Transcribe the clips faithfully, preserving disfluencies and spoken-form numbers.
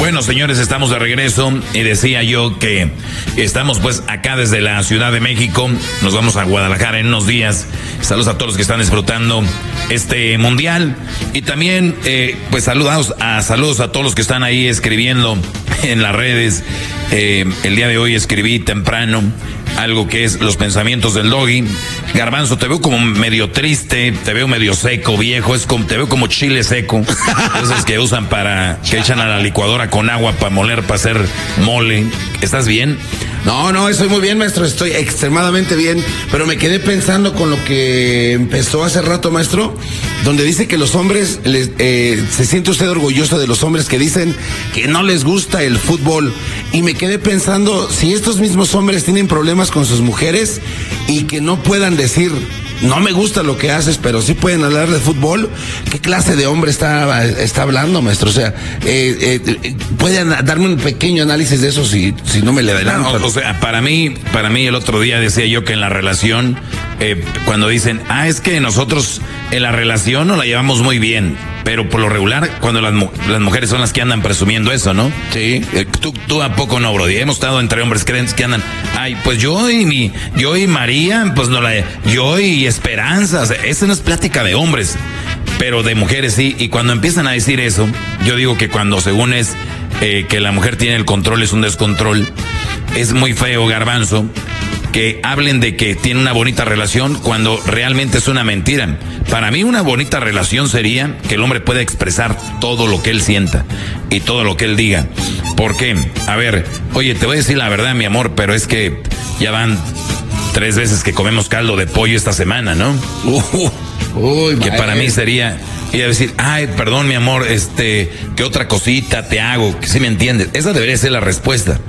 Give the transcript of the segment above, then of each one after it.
Bueno, señores, estamos de regreso y decía yo que estamos pues acá desde la Ciudad de México. Nos vamos a Guadalajara en unos días. Saludos a todos los que están disfrutando este mundial. Y también, eh, pues saludos a, saludos a todos los que están ahí escribiendo en las redes. Eh, el día de hoy escribí temprano algo que es los pensamientos del Doggy. Garbanzo, te veo como medio triste, te veo medio seco, viejo, es como, te veo como chile seco. Esos que usan para, que echan a la licuadora con agua para moler, para hacer mole. ¿Estás bien? No, no, estoy muy bien, maestro, estoy extremadamente bien, pero me quedé pensando con lo que empezó hace rato, maestro, donde dice que los hombres, les, eh, se siente usted orgulloso de los hombres que dicen que no les gusta el fútbol, y me quedé pensando, si estos mismos hombres tienen problemas con sus mujeres y que no puedan decir, no me gusta lo que haces, pero sí pueden hablar de fútbol, ¿qué clase de hombre está, está hablando, maestro? O sea, eh, eh, ¿pueden darme un pequeño análisis de eso si, si no me le adelanto? No, o sea, para mí, para mí el otro día decía yo que en la relación, eh, cuando dicen, ah, es que nosotros en la relación nos la llevamos muy bien, pero por lo regular, cuando las, las mujeres son las que andan presumiendo eso, ¿no? Sí. Eh, tú, tú a poco no, Brody. Hemos estado entre hombres que, que andan, ay, pues yo y mi, yo y María, pues no la, yo y Esperanza, o sea, esa no es plática de hombres, pero de mujeres sí. Y cuando empiezan a decir eso, yo digo que cuando según es eh, que la mujer tiene el control, es un descontrol. Es muy feo, Garbanzo, que hablen de que tiene una bonita relación cuando realmente es una mentira. Para mí una bonita relación sería que el hombre pueda expresar todo lo que él sienta y todo lo que él diga. ¿Por qué? A ver, oye, te voy a decir la verdad, mi amor, pero es que ya van tres veces que comemos caldo de pollo esta semana, ¿no? Uh, Uy, que para mí sería ir a decir, ay, perdón, mi amor, este, ¿qué otra cosita te hago? Que si me entiendes. Esa debería ser la respuesta.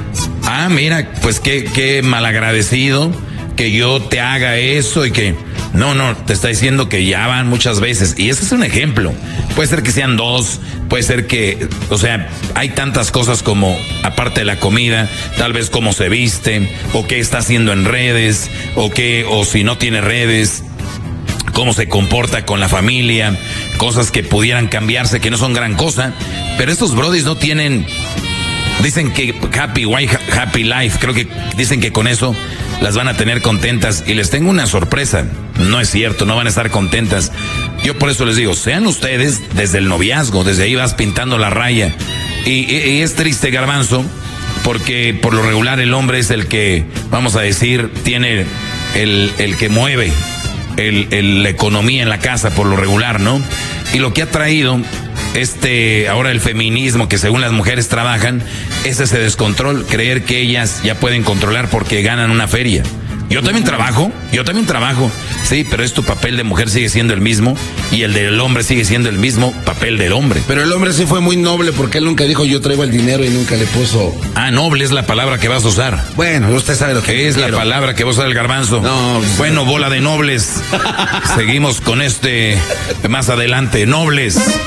Ah, mira, pues qué, qué malagradecido que yo te haga eso y que... No, no, te está diciendo que ya van muchas veces. Y ese es un ejemplo. Puede ser que sean dos, puede ser que... O sea, hay tantas cosas como, aparte de la comida, tal vez cómo se viste, o qué está haciendo en redes, o qué, o si no tiene redes, cómo se comporta con la familia, cosas que pudieran cambiarse, que no son gran cosa. Pero estos brodis no tienen... Dicen que happy wife, happy life. Creo que dicen que con eso las van a tener contentas. Y les tengo una sorpresa. No es cierto, no van a estar contentas. Yo por eso les digo, sean ustedes desde el noviazgo, desde ahí vas pintando la raya. Y, y, y es triste, Garbanzo, porque por lo regular el hombre es el que, vamos a decir, tiene el, el que mueve el, el, la economía en la casa, por lo regular, ¿no? Y lo que ha traído... Este, ahora el feminismo, que según las mujeres trabajan, es ese descontrol, creer que ellas ya pueden controlar porque ganan una feria. Yo también trabajo, yo también trabajo, sí, pero es tu papel de mujer sigue siendo el mismo y el del hombre sigue siendo el mismo papel del hombre. Pero el hombre sí fue muy noble porque él nunca dijo yo traigo el dinero y nunca le puso... Ah, noble es la palabra que vas a usar. Bueno, usted sabe lo que es. La palabra que va a usar el Garbanzo. No, bueno, bola de nobles. Seguimos con este más adelante, nobles.